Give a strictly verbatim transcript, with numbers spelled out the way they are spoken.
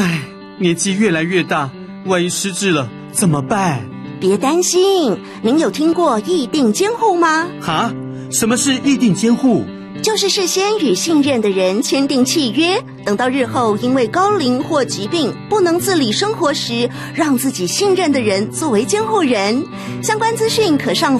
唉，年纪越来越大，万一失智了怎么办？ 别担心，您有听过议定监护吗？ 哈？什么是议定监护？ 就是事先与信任的人签订契约，等到日后因为高龄或疾病不能自理生活时，让自己信任的人作为监护人。相关资讯可上